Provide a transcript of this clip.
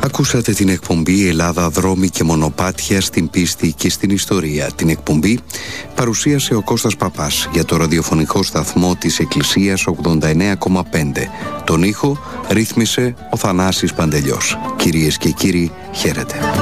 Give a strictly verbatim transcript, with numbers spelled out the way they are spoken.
Ακούσατε την εκπομπή «Ελλάδα, δρόμοι και μονοπάτια στην πίστη και στην ιστορία». Την εκπομπή παρουσίασε ο Κώστας Παπάς για το ραδιοφωνικό σταθμό της Εκκλησίας ογδόντα εννέα κόμμα πέντε. Τον ήχο ρύθμισε ο Θανάσης Παντελιός. Κυρίες και κύριοι, χαίρετε.